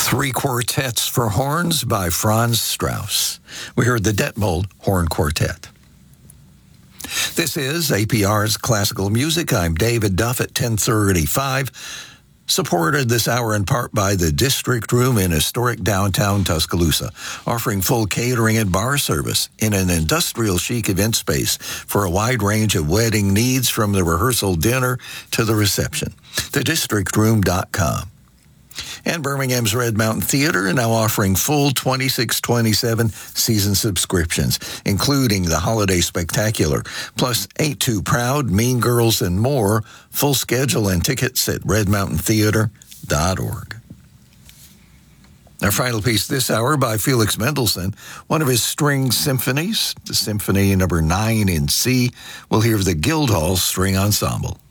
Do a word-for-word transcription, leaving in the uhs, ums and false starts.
Three Quartets for Horns by Franz Strauss. We heard the Detmold Horn Quartet. This is A P R's Classical Music. I'm David Duff at ten thirty-five. Supported this hour in part by the District Room in historic downtown Tuscaloosa, offering full catering and bar service in an industrial chic event space for a wide range of wedding needs from the rehearsal dinner to the reception. the district room dot com. And Birmingham's Red Mountain Theater are now offering full twenty-six twenty-seven season subscriptions, including the Holiday Spectacular, plus Ain't Too Proud, Mean Girls, and more. Full schedule and tickets at red mountain theater dot org. Our final piece this hour by Felix Mendelssohn, one of his string symphonies, the Symphony number nine in C. We'll hear the Guildhall String Ensemble.